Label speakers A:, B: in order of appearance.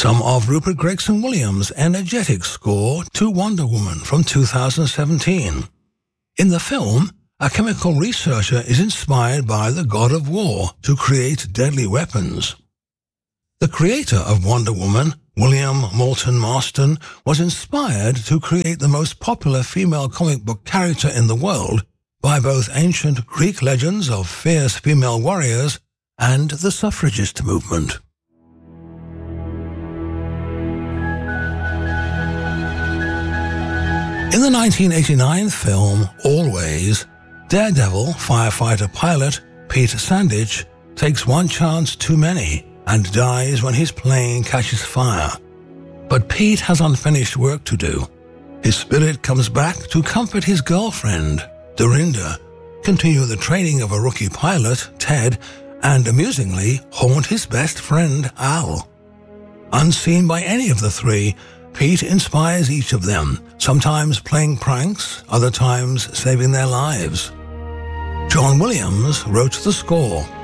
A: some of Rupert Gregson-Williams' energetic score to Wonder Woman from 2017. In the film, a chemical researcher is inspired by the god of war to create deadly weapons. The creator of Wonder Woman, William Moulton Marston, was inspired to create the most popular female comic book character in the world by both ancient Greek legends of fierce female warriors and the suffragist movement. In the 1989 film Always, Daredevil firefighter pilot Pete Sandich takes one chance too many and dies when his plane catches fire. But Pete has unfinished work to do. His spirit comes back to comfort his girlfriend, Dorinda, continue the training of a rookie pilot, Ted, and amusingly haunt his best friend, Al. Unseen by any of the three, Pete inspires each of them, sometimes playing pranks, other times saving their lives. John Williams wrote the score.